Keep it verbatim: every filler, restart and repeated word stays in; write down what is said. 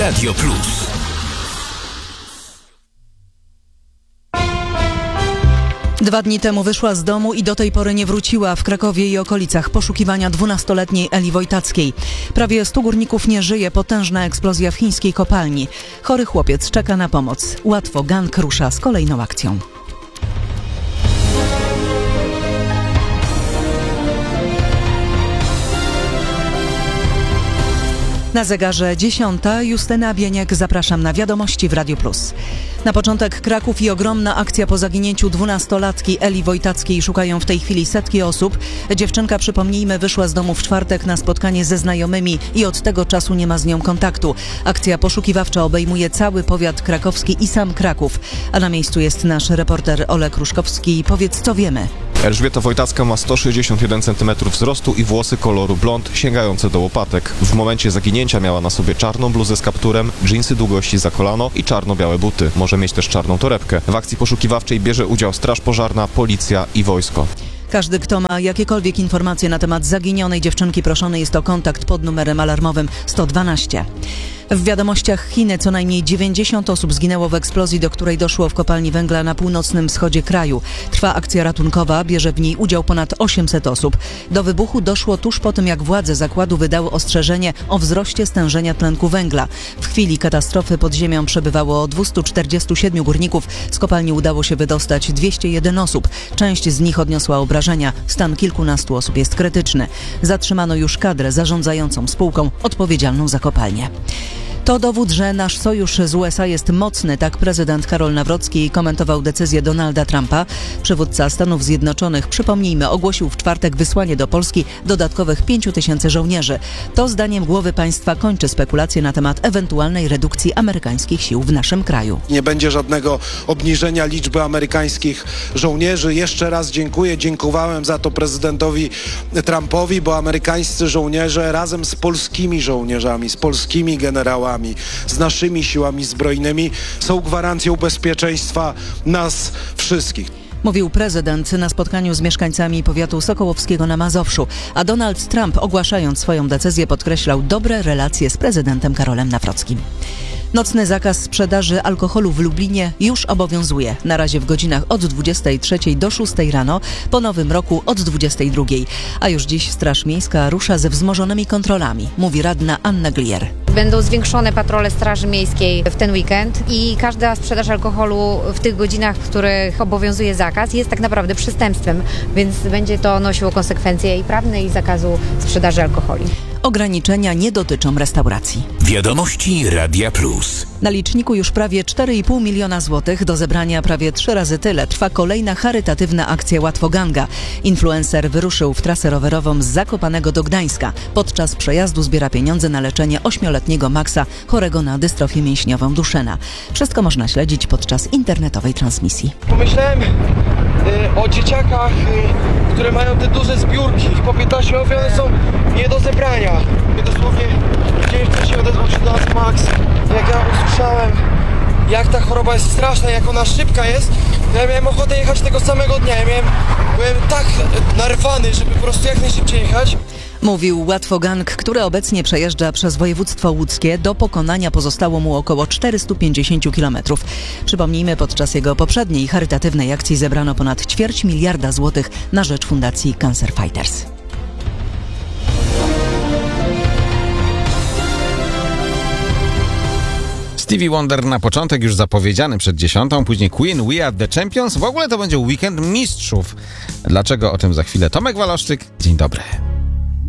Radio Plus. Dwa dni temu wyszła z domu i do tej pory nie wróciła. W Krakowie i okolicach poszukiwania dwunastoletniej Eli Wojtackiej. Prawie stu górników nie żyje. Potężna eksplozja w chińskiej kopalni. Chory chłopiec czeka na pomoc. Łatwo gang rusza z kolejną akcją. Na zegarze dziesiąta. Justyna Bieniek, zapraszam na wiadomości w Radio Plus. Na początek Kraków i ogromna akcja po zaginięciu dwunastolatki Eli Wojtackiej. Szukają w tej chwili setki osób. Dziewczynka, przypomnijmy, wyszła z domu w czwartek na spotkanie ze znajomymi i od tego czasu nie ma z nią kontaktu. Akcja poszukiwawcza obejmuje cały powiat krakowski i sam Kraków. A na miejscu jest nasz reporter Olek Ruszkowski. Powiedz, co wiemy. Elżbieta Wojtacka ma sto sześćdziesiąt jeden centymetrów wzrostu i włosy koloru blond sięgające do łopatek. W momencie zaginięcia miała na sobie czarną bluzę z kapturem, dżinsy długości za kolano i czarno-białe buty. Może mieć też czarną torebkę. W akcji poszukiwawczej bierze udział straż pożarna, policja i wojsko. Każdy, kto ma jakiekolwiek informacje na temat zaginionej dziewczynki, proszony jest o kontakt pod numerem alarmowym sto dwanaście. W wiadomościach Chiny co najmniej dziewięćdziesiąt osób zginęło w eksplozji, do której doszło w kopalni węgla na północnym wschodzie kraju. Trwa akcja ratunkowa, bierze w niej udział ponad osiemset osób. Do wybuchu doszło tuż po tym, jak władze zakładu wydały ostrzeżenie o wzroście stężenia tlenku węgla. W chwili katastrofy pod ziemią przebywało dwieście czterdzieści siedem górników. Z kopalni udało się wydostać dwieście jeden osób. Część z nich odniosła obrażenia. Stan kilkunastu osób jest krytyczny. Zatrzymano już kadrę zarządzającą spółką odpowiedzialną za kopalnię. To dowód, że nasz sojusz z U S A jest mocny, tak prezydent Karol Nawrocki komentował decyzję Donalda Trumpa. Przywódca Stanów Zjednoczonych, przypomnijmy, ogłosił w czwartek wysłanie do Polski dodatkowych pięciu tysięcy żołnierzy. To zdaniem głowy państwa kończy spekulacje na temat ewentualnej redukcji amerykańskich sił w naszym kraju. Nie będzie żadnego obniżenia liczby amerykańskich żołnierzy. Jeszcze raz dziękuję, dziękowałem za to prezydentowi Trumpowi, bo amerykańscy żołnierze razem z polskimi żołnierzami, z polskimi generałami, z naszymi siłami zbrojnymi są gwarancją bezpieczeństwa nas wszystkich. Mówił prezydent na spotkaniu z mieszkańcami powiatu sokołowskiego na Mazowszu, a Donald Trump, ogłaszając swoją decyzję, podkreślał dobre relacje z prezydentem Karolem Nawrockim. Nocny zakaz sprzedaży alkoholu w Lublinie już obowiązuje. Na razie w godzinach od dwudziestej trzeciej do szóstej rano, po nowym roku od dwudziestej drugiej. A już dziś Straż Miejska rusza ze wzmożonymi kontrolami, mówi radna Anna Glier. Będą zwiększone patrole Straży Miejskiej w ten weekend i każda sprzedaż alkoholu w tych godzinach, w których obowiązuje zakaz, jest tak naprawdę przestępstwem, więc będzie to nosiło konsekwencje i prawne, i zakazu sprzedaży alkoholi. Ograniczenia nie dotyczą restauracji. Wiadomości Radia Plus. Na liczniku już prawie cztery i pół miliona złotych, do zebrania prawie trzy razy tyle. Trwa kolejna charytatywna akcja Łatwo Ganga. Influencer wyruszył w trasę rowerową z Zakopanego do Gdańska. Podczas przejazdu zbiera pieniądze na leczenie ośmioletniego Maxa, chorego na dystrofię mięśniową Duchenne. Wszystko można śledzić podczas internetowej transmisji. Pomyślałem y, o dzieciakach, y, które mają te duże zbiórki. Po piętnaście lat one są nie do zebrania. Dosłownie dzień wcześniej odezwał się do nas Max. Jak ja usłyszałem, jak ta choroba jest straszna, jak ona szybka jest, ja miałem ochotę jechać tego samego dnia. Ja miałem, byłem tak narwany, żeby po prostu jak najszybciej jechać. Mówił Łatwo Gang, który obecnie przejeżdża przez województwo łódzkie. Do pokonania pozostało mu około czterysta pięćdziesiąt kilometrów. Przypomnijmy, podczas jego poprzedniej charytatywnej akcji zebrano ponad ćwierć miliarda złotych na rzecz Fundacji Cancer Fighters. Stevie Wonder na początek już zapowiedziany przed dziesiątą, później Queen, We Are The Champions. W ogóle to będzie weekend mistrzów. Dlaczego? O tym za chwilę. Tomek Waloszczyk, dzień dobry.